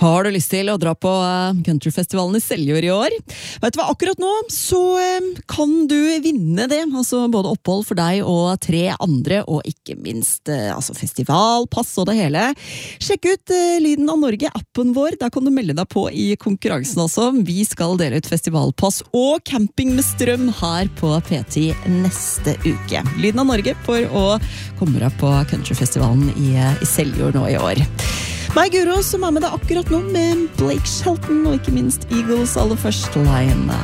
Har du lyst til å dra på countryfestivalen i Seljord i år? Vet du hva, akkurat nå så kan du vinne det, altså både opphold for deg og 3 andre, og ikke minst altså festivalpass og det hele. Sjekk ut Lyden av Norge, appen vår, der kan du melde deg på i konkurransen også. Vi skal dele ut festivalpass og camping med strøm her på P10 neste uke. Lyden av Norge for å komme deg på countryfestivalen i Seljord nå i år. Meg Guro som med deg akkurat nå med Blake Shelton og ikke minst Eagles aller første line.